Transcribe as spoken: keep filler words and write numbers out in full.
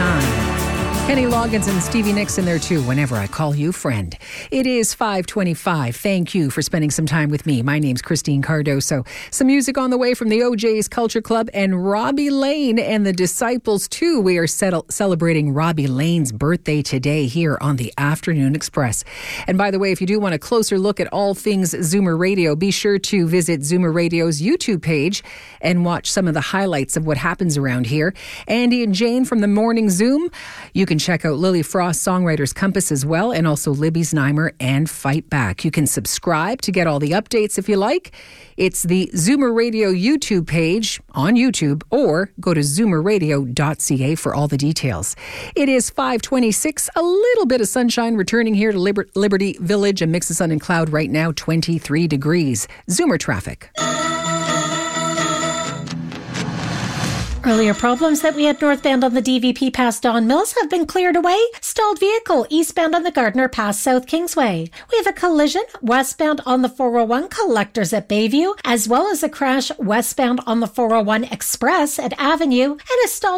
Sunshine. Kenny Loggins and Stevie Nicks in there too, Whenever I Call You Friend. It is five twenty-five. Thank you for spending some time with me. My name's Christine Cardoso. Some music on the way from the O J's Culture Club and Robbie Lane and the Disciples too. We are settle- celebrating Robbie Lane's birthday today here on the Afternoon Express. And by the way, if you do want a closer look at all things Zoomer Radio, be sure to visit Zoomer Radio's YouTube page and watch some of the highlights of what happens around here. Andy and Jane from the Morning Zoom. You can check out Lily Frost's Songwriter's Compass as well, and also Libby Znaimer and Fight Back. You can subscribe to get all the updates if you like. It's the Zoomer Radio YouTube page on YouTube, or go to zoomer radio dot c a for all the details. It is five twenty-six, a little bit of sunshine returning here to Liber- Liberty Village, a mix of sun and cloud right now, twenty-three degrees. Zoomer traffic. Earlier problems that we had northbound on the D V P past Don Mills have been cleared away. Stalled vehicle eastbound on the Gardner past South Kingsway. We have a collision westbound on the four oh one Collectors at Bayview, as well as a crash westbound on the four oh one Express at Avenue, and a stalled